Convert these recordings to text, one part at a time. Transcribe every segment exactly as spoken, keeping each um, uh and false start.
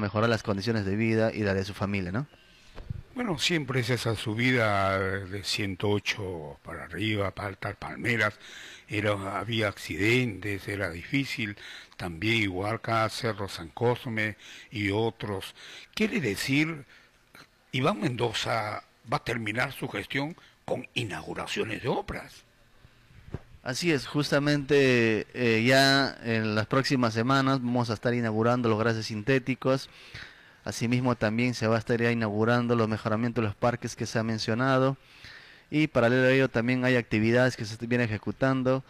mejorar las condiciones de vida y la de su familia, ¿no? Bueno, siempre es esa subida de ciento ocho para arriba, para altas palmeras, era, había accidentes, era difícil, también igual acá Cerro San Cosme y otros. Quiere decir, Iván Mendoza va a terminar su gestión con inauguraciones de obras. Así es, justamente eh, ya en las próximas semanas vamos a estar inaugurando los gases sintéticos. Asimismo también se va a estar ya inaugurando los mejoramientos de los parques que se ha mencionado, y paralelo a ello también hay actividades que se vienen ejecutando,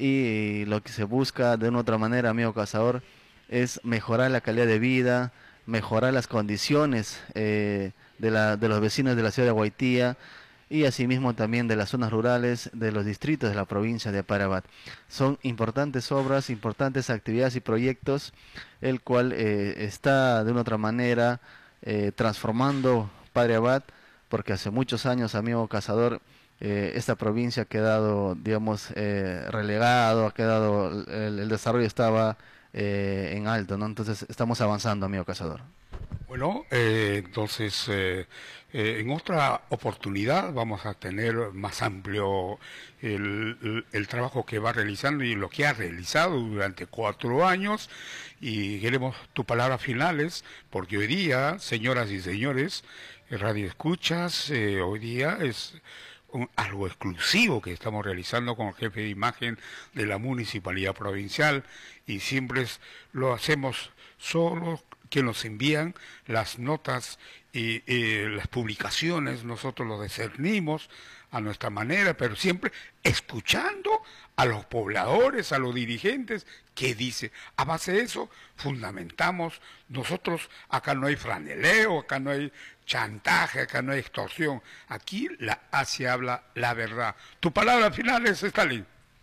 y lo que se busca de una u otra manera, amigo cazador, es mejorar la calidad de vida, mejorar las condiciones eh, de, la, de los vecinos de la ciudad de Guaitía, y asimismo también de las zonas rurales de los distritos de la provincia de Parabat. Son importantes obras, importantes actividades y proyectos, el cual eh, está de una otra manera eh, transformando Padre Abad, porque hace muchos años, amigo cazador, eh, esta provincia ha quedado, digamos, eh, relegado, ha quedado, el, el desarrollo estaba eh, en alto, ¿no? Entonces estamos avanzando, amigo cazador. Bueno, eh, entonces eh, eh, en otra oportunidad vamos a tener más amplio el, el, el trabajo que va realizando y lo que ha realizado durante cuatro años, y queremos tus palabras finales, porque hoy día, señoras y señores, Radio Escuchas, eh, hoy día es un, algo exclusivo que estamos realizando con el jefe de imagen de la Municipalidad Provincial, y siempre es, lo hacemos solo que nos envían las notas y, y las publicaciones, nosotros lo discernimos a nuestra manera, pero siempre escuchando a los pobladores, a los dirigentes, que dice. A base de eso fundamentamos. Nosotros, acá no hay franeleo, acá no hay chantaje, acá no hay extorsión, aquí la, se habla la verdad. Tu palabra final es, Stalin.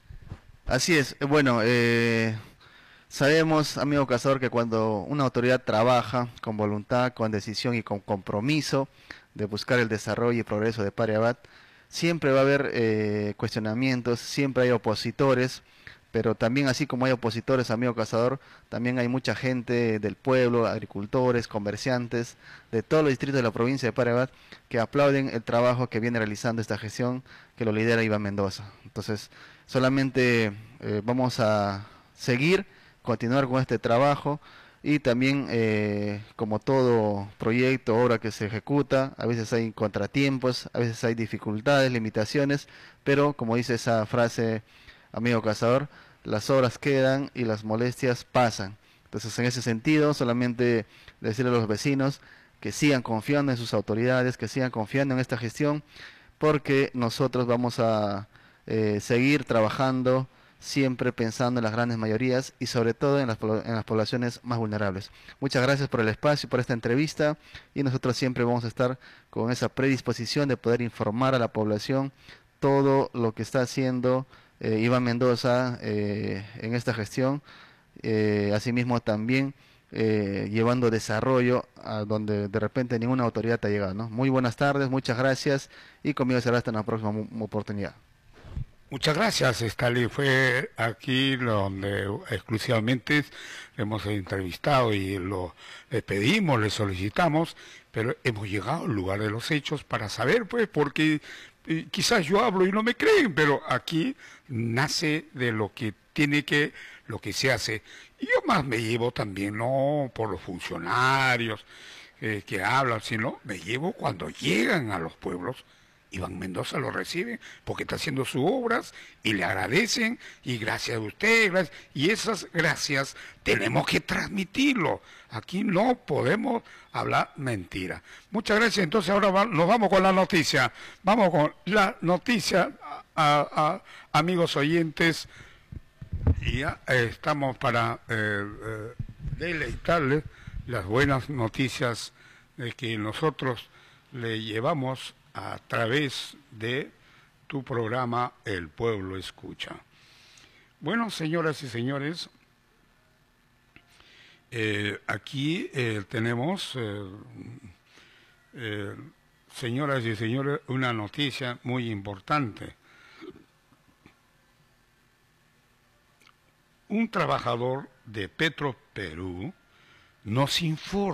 Así es, bueno, eh... sabemos, amigo cazador, que cuando una autoridad trabaja con voluntad, con decisión y con compromiso de buscar el desarrollo y progreso de Padre Abad, siempre va a haber eh, cuestionamientos, siempre hay opositores, pero también así como hay opositores, amigo cazador, también hay mucha gente del pueblo, agricultores, comerciantes, de todos los distritos de la provincia de Padre Abad, que aplauden el trabajo que viene realizando esta gestión, que lo lidera Iván Mendoza. Entonces, solamente eh, vamos a seguir, continuar con este trabajo, y también eh, como todo proyecto, obra que se ejecuta, a veces hay contratiempos, a veces hay dificultades, limitaciones, pero como dice esa frase, amigo cazador, las obras quedan y las molestias pasan. Entonces, en ese sentido, solamente decirle a los vecinos que sigan confiando en sus autoridades, que sigan confiando en esta gestión, porque nosotros vamos a eh, seguir trabajando siempre pensando en las grandes mayorías y sobre todo en las, en las poblaciones más vulnerables. Muchas gracias por el espacio, por esta entrevista, y nosotros siempre vamos a estar con esa predisposición de poder informar a la población todo lo que está haciendo eh, Iván Mendoza eh, en esta gestión, eh, asimismo también eh, llevando desarrollo a donde de repente ninguna autoridad ha llegado, ¿no? Muy buenas tardes, muchas gracias, y conmigo será hasta una próxima oportunidad. Muchas gracias, Stalin. Fue aquí donde exclusivamente hemos entrevistado y lo le pedimos, le solicitamos, pero hemos llegado al lugar de los hechos para saber, pues, porque eh, quizás yo hablo y no me creen, pero aquí nace de lo que tiene que, lo que se hace. Y yo más me llevo también, no por los funcionarios eh, que hablan, sino me llevo cuando llegan a los pueblos. Iván Mendoza lo recibe porque está haciendo sus obras y le agradecen, y gracias a usted, gracias, y esas gracias tenemos que transmitirlo. Aquí no podemos hablar mentira. Muchas gracias. Entonces ahora va, nos vamos con la noticia. Vamos con la noticia, a, a, a, amigos oyentes, y ya eh, estamos para eh, eh, deleitarles las buenas noticias de que nosotros le llevamos a través de tu programa El Pueblo Escucha. Bueno, señoras y señores, eh, aquí eh, tenemos, eh, eh, señoras y señores, una noticia muy importante. Un trabajador de Petro Perú nos informa